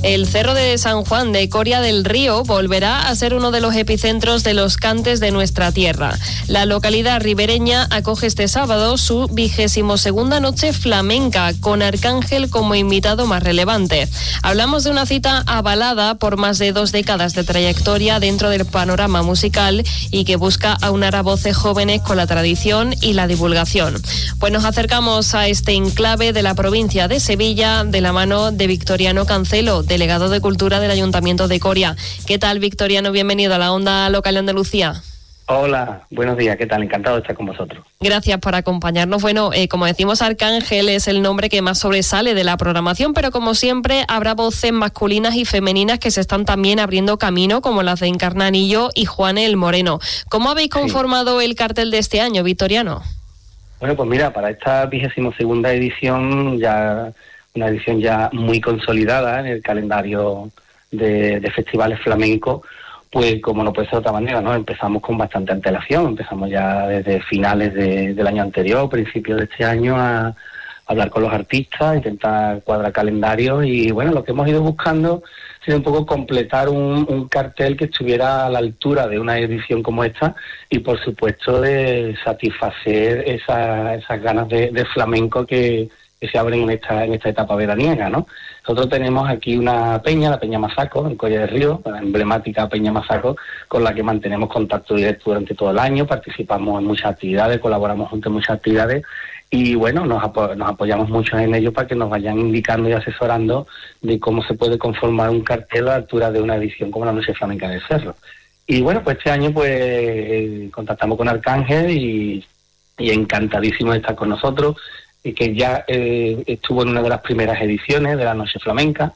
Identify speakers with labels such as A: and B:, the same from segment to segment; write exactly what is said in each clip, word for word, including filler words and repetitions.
A: El Cerro de San Juan de Coria del Río volverá a ser uno de los epicentros de los cantes de nuestra tierra. La localidad ribereña acoge este sábado su vigésimo segunda noche flamenca, con Arcángel como invitado más relevante. Hablamos de una cita avalada por más de dos décadas de trayectoria dentro del panorama musical y que busca aunar a voces jóvenes con la tradición y la divulgación. Pues nos acercamos a este enclave de la provincia de Sevilla de la mano de Victoriano Cancelo, delegado de Cultura del Ayuntamiento de Coria. ¿Qué tal, Victoriano? Bienvenido a la Onda Local de Andalucía.
B: Hola, buenos días, ¿qué tal? Encantado de estar con vosotros.
A: Gracias por acompañarnos. Bueno, eh, como decimos, Arcángel es el nombre que más sobresale de la programación, pero como siempre habrá voces masculinas y femeninas que se están también abriendo camino, como las de Encarnanillo y Juan el Moreno. ¿Cómo habéis conformado sí. el cartel de este año, Victoriano?
B: Bueno, pues mira, para esta vigésimo segunda edición, ya una edición ya muy consolidada en el calendario de, de festivales flamencos, pues como no puede ser de otra manera, ¿no? Empezamos con bastante antelación, empezamos ya desde finales de, del año anterior, principios de este año, a, a hablar con los artistas, intentar cuadrar calendarios y bueno, lo que hemos ido buscando ha sido un poco completar un, un cartel que estuviera a la altura de una edición como esta y por supuesto de satisfacer esa, esas ganas de, de flamenco que, que se abren en esta, en esta etapa veraniega, ¿no? Nosotros tenemos aquí una peña, la Peña Mazaco, en Coria del Río, la emblemática Peña Mazaco, con la que mantenemos contacto directo durante todo el año, participamos en muchas actividades, colaboramos junto en muchas actividades y bueno, nos, apo- nos apoyamos mucho en ello para que nos vayan indicando y asesorando de cómo se puede conformar un cartel a la altura de una edición como la Noche Flamenca del Cerro. Y bueno, pues este año pues eh, contactamos con Arcángel y, y encantadísimo de estar con nosotros, y que ya eh, estuvo en una de las primeras ediciones de la Noche Flamenca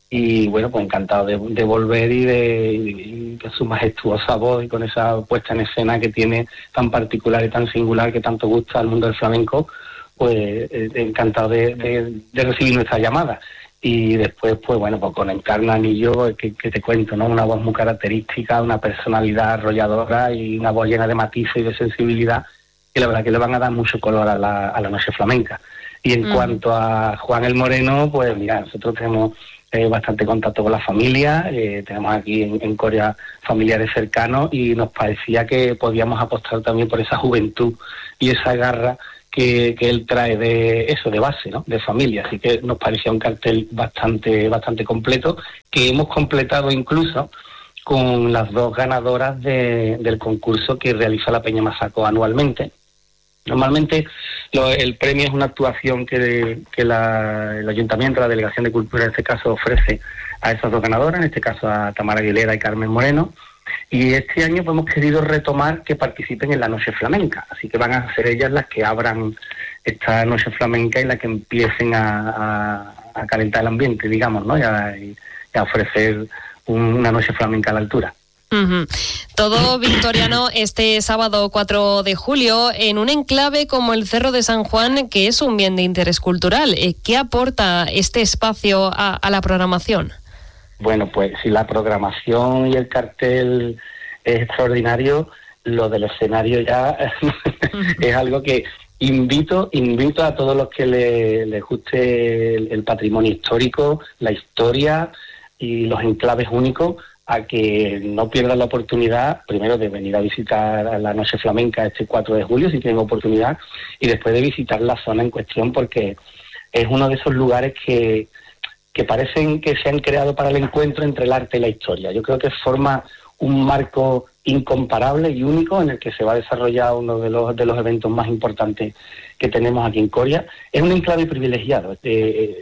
B: y bueno, pues encantado de, de volver y de y con su majestuosa voz y con esa puesta en escena que tiene tan particular y tan singular que tanto gusta al mundo del flamenco, pues eh, encantado de, de, de recibir nuestra llamada. Y después, pues bueno, pues con Encarnanillo, que, que te cuento, ¿no? Una voz muy característica, una personalidad arrolladora y una voz llena de matices y de sensibilidad, que la verdad que le van a dar mucho color a la, a la Noche Flamenca. Y en mm. cuanto a Juan el Moreno, pues mira, nosotros tenemos eh, bastante contacto con la familia, eh, tenemos aquí en, en Coria familiares cercanos y nos parecía que podíamos apostar también por esa juventud y esa garra que, que él trae de eso, de base, ¿no? De familia. Así que nos parecía un cartel bastante, bastante completo, que hemos completado incluso con las dos ganadoras de, del concurso que realiza la Peña Mazaco anualmente. Normalmente lo, el premio es una actuación que, que la, el Ayuntamiento, la Delegación de Cultura en este caso, ofrece a esas dos ganadoras, en este caso a Tamara Aguilera y Carmen Moreno, y este año pues, hemos querido retomar que participen en la Noche Flamenca, así que van a ser ellas las que abran esta Noche Flamenca y las que empiecen a, a, a calentar el ambiente, digamos, ¿no? y, a, y a ofrecer un, una Noche Flamenca a la altura.
A: Uh-huh. Todo, Victoriano, este sábado cuatro de julio en un enclave como el Cerro de San Juan, que es un bien de interés cultural. ¿Qué aporta este espacio a, a la programación?
B: Bueno, pues si la programación y el cartel es extraordinario, lo del escenario ya uh-huh. es algo que invito invito a todos los que le, les guste el, el patrimonio histórico, la historia y los enclaves únicos, a que no pierdan la oportunidad, primero de venir a visitar a la Noche Flamenca este cuatro de julio, si tienen oportunidad, y después de visitar la zona en cuestión, porque es uno de esos lugares que, que parecen que se han creado para el encuentro entre el arte y la historia. Yo creo que forma un marco incomparable y único en el que se va a desarrollar uno de los, de los eventos más importantes que tenemos aquí en Coria. Es un enclave privilegiado, eh,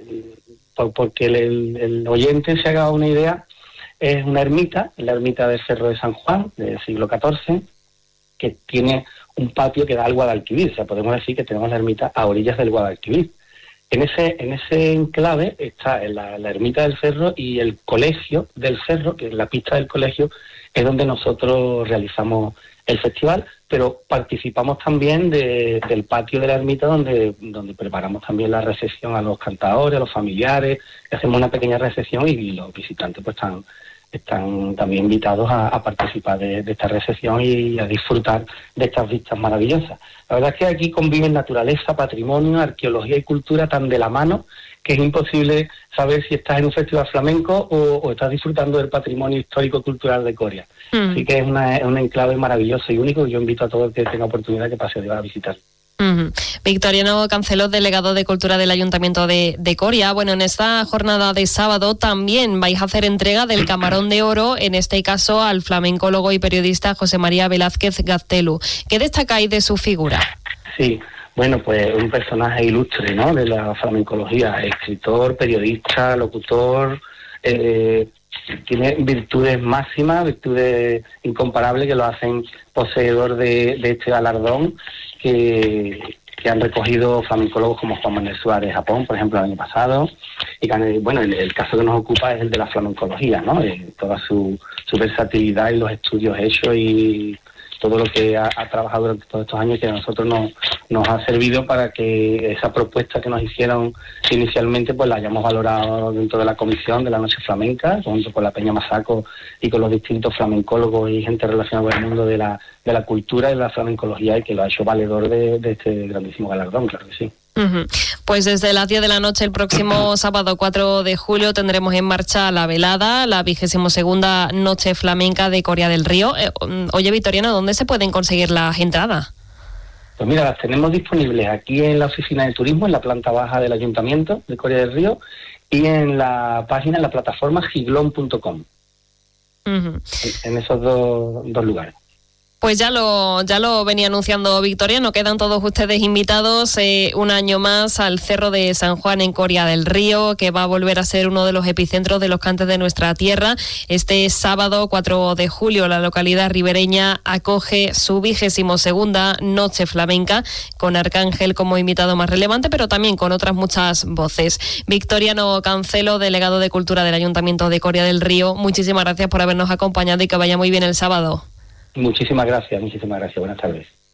B: porque el, el, el oyente se haga una idea. Es una ermita, la ermita del Cerro de San Juan, del siglo catorce, que tiene un patio que da al Guadalquivir. O sea, podemos decir que tenemos la ermita a orillas del Guadalquivir. En ese en ese enclave está la, la ermita del Cerro y el colegio del Cerro, que es la pista del colegio, es donde nosotros realizamos el festival, pero participamos también de, del patio de la ermita, donde, donde preparamos también la recepción a los cantadores, a los familiares, hacemos una pequeña recepción y los visitantes pues están están también invitados a, a participar de, de esta recepción y a disfrutar de estas vistas maravillosas. La verdad es que aquí conviven naturaleza, patrimonio, arqueología y cultura tan de la mano que es imposible saber si estás en un festival flamenco o, o estás disfrutando del patrimonio histórico-cultural de Coria. Mm. Así que es, una, es un enclave maravilloso y único, y yo invito a todos que tengan oportunidad que pase a visitar.
A: Uh-huh. Victoriano Cancelós, delegado de Cultura del Ayuntamiento de, de Coria. Bueno, en esta jornada de sábado también vais a hacer entrega del Camarón de Oro, en este caso al flamencólogo y periodista José María Velázquez Gaztelu. ¿Qué destacáis de su figura?
B: Sí, bueno, pues un personaje ilustre, ¿no?, de la flamencología, escritor, periodista, locutor, eh, tiene virtudes máximas, virtudes incomparables que lo hacen poseedor de, de este galardón, que, que han recogido flamencólogos como Juan Manuel Suárez de Japón, por ejemplo, el año pasado, y que, bueno, el, el caso que nos ocupa es el de la flamencología, ¿no?, eh, toda su, su versatilidad y los estudios hechos y todo lo que ha, ha trabajado durante todos estos años, que a nosotros nos, nos ha servido para que esa propuesta que nos hicieron inicialmente pues la hayamos valorado dentro de la comisión de la Noche Flamenca, junto con la Peña Masaco y con los distintos flamencólogos y gente relacionada con el mundo de la, de la cultura y de la flamencología, y que lo ha hecho valedor de, de este grandísimo galardón, claro que sí.
A: Uh-huh. Pues desde las diez de la noche el próximo sábado cuatro de julio tendremos en marcha la velada, la vigésimo segunda Noche Flamenca de Coria del Río. Eh, oye, Victoriano, ¿dónde se pueden conseguir las entradas?
B: Pues mira, las tenemos disponibles aquí en la oficina de turismo, en la planta baja del Ayuntamiento de Coria del Río, y en la página, en la plataforma giglón punto com. Uh-huh. en, en esos dos, dos lugares.
A: Pues ya lo ya lo venía anunciando Victoriano, quedan todos ustedes invitados eh, un año más al Cerro de San Juan en Coria del Río, que va a volver a ser uno de los epicentros de los cantes de nuestra tierra. Este sábado cuatro de julio la localidad ribereña acoge su vigésimo segunda Noche Flamenca, con Arcángel como invitado más relevante, pero también con otras muchas voces. Victoriano Cancelós, delegado de Cultura del Ayuntamiento de Coria del Río, muchísimas gracias por habernos acompañado y que vaya muy bien el sábado.
B: Muchísimas gracias, muchísimas gracias. Buenas tardes.